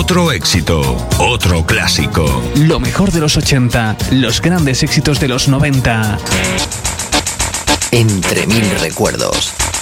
Otro éxito, otro clásico. Lo mejor de los 80, los grandes éxitos de los 90. Entre mil recuerdos.